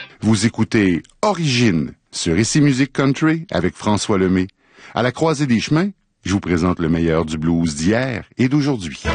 Vous écoutez Origine sur Ici Musique Country avec François Lemay. À la croisée des chemins, je vous présente le meilleur du blues d'hier et d'aujourd'hui.